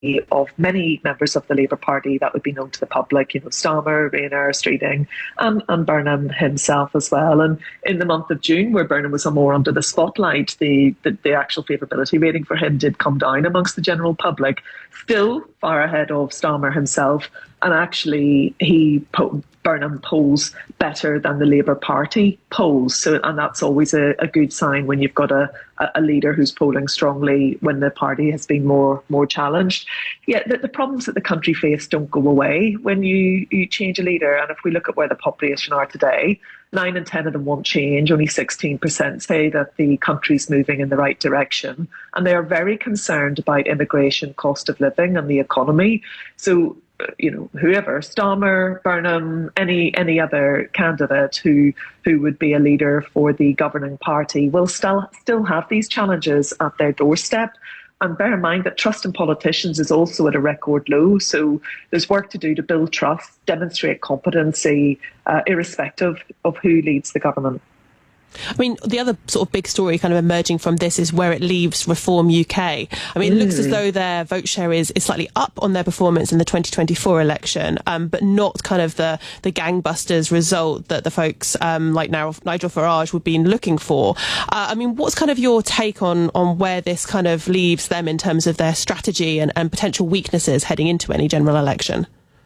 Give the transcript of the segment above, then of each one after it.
of many members of the Labour Party that would be known to the public, Starmer, Rayner, Streeting, and Burnham himself as well. And in the month of June, where Burnham was more under the spotlight, the actual favourability rating for him did come down amongst the general public, still far ahead of Starmer himself. And actually, Burnham polls better than the Labour Party polls. And that's always a good sign when you've got a leader who's polling strongly when the party has been more challenged. Yeah, the problems that the country faced don't go away when you change a leader. And if we look at where the population are today, 9 in 10 of them want change. Only 16% say that the country's moving in the right direction. And they are very concerned about immigration, cost of living and the economy. So, whoever, Starmer, Burnham, any other candidate who would be a leader for the governing party will still have these challenges at their doorstep. And bear in mind that trust in politicians is also at a record low. So there's work to do to build trust, demonstrate competency, irrespective of who leads the government. I mean, the other sort of big story kind of emerging from this is where it leaves Reform UK. I mean, it looks as though their vote share is slightly up on their performance in the 2024 election, but not kind of the gangbusters result that the folks like Nigel Farage would be looking for. I mean, what's kind of your take on where this kind of leaves them in terms of their strategy and potential weaknesses heading into any general election?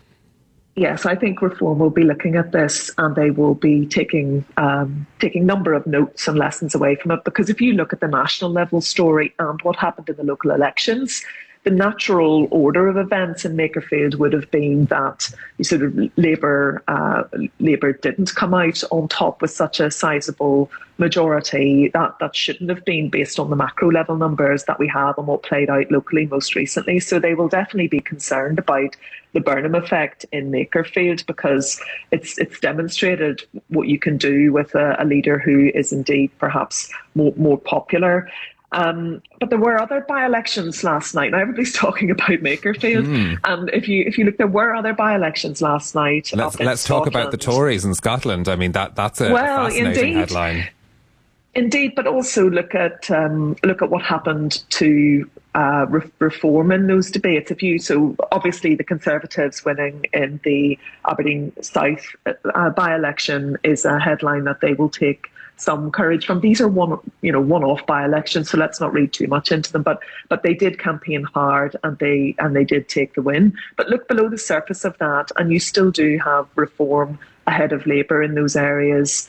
Yes, I think Reform will be looking at this and they will be taking number of notes and lessons away from it. Because if you look at the national level story and what happened in the local elections, the natural order of events in Makerfield would have been that sort of Labour didn't come out on top with such a sizable majority. That shouldn't have been based on the macro level numbers that we have and what played out locally most recently. So they will definitely be concerned about the Burnham effect in Makerfield because it's demonstrated what you can do with a leader who is indeed perhaps more popular. But there were other by-elections last night. Now everybody's talking about Makerfield, and if you look, there were other by-elections last night. Let's talk about the Tories in Scotland. I mean, that's a fascinating headline. Indeed, but also look at what happened to Reform in those debates. So obviously the Conservatives winning in the Aberdeen South by-election is a headline that they will take some courage from. These are one-off by-elections, so let's not read too much into them. But they did campaign hard and they did take the win. But look below the surface of that, and you still do have Reform ahead of Labour in those areas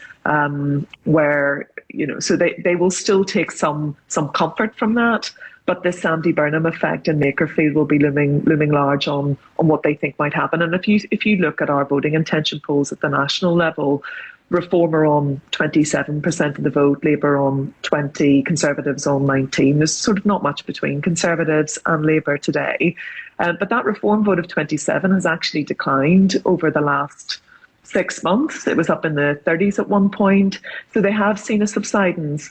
where so they will still take some comfort from that. But this Andy Burnham effect in Makerfield will be looming large on what they think might happen. And if you look at our voting intention polls at the national level, Reform are on 27% of the vote, Labour on 20%, Conservatives on 19%. There's sort of not much between Conservatives and Labour today. But that Reform vote of 27% has actually declined over the last 6 months. It was up in the 30s at one point. So they have seen a subsidence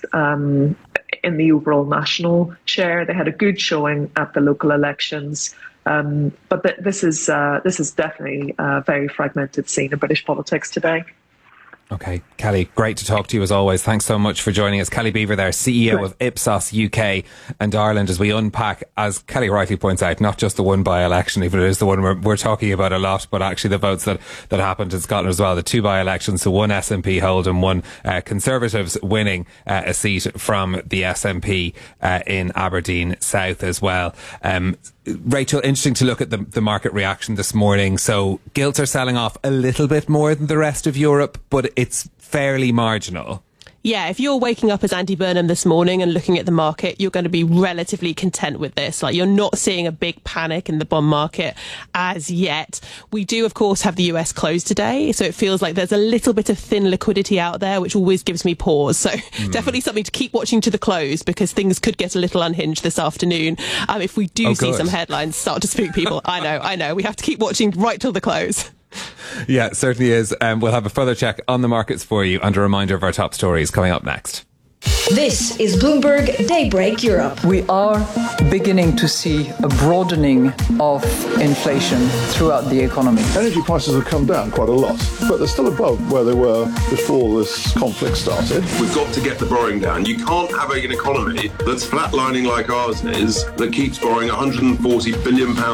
in the overall national share. They had a good showing at the local elections. But this is definitely a very fragmented scene in British politics today. Okay, Kelly, great to talk to you as always. Thanks so much for joining us. Kelly Beaver there, CEO of Ipsos UK and Ireland, as we unpack, as Kelly rightly points out, not just the one by-election, even it is the one we're talking about a lot, but actually the votes that happened in Scotland as well, the two by-elections, so one SNP hold and one Conservatives winning a seat from the SNP in Aberdeen South as well. Rachel, interesting to look at the market reaction this morning. So gilts are selling off a little bit more than the rest of Europe, but it's fairly marginal. Yeah, if you're waking up as Andy Burnham this morning and looking at the market, you're going to be relatively content with this. Like, you're not seeing a big panic in the bond market as yet. We do, of course, have the US close today, so it feels like there's a little bit of thin liquidity out there, which always gives me pause. So definitely something to keep watching to the close, because things could get a little unhinged this afternoon if we do see some headlines start to spook people. I know. We have to keep watching right till the close. Yeah, it certainly is. We'll have a further check on the markets for you and a reminder of our top stories coming up next. This is Bloomberg Daybreak Europe. We are beginning to see a broadening of inflation throughout the economy. Energy prices have come down quite a lot, but they're still above where they were before this conflict started. We've got to get the borrowing down. You can't have an economy that's flatlining like ours is, that keeps borrowing £140 billion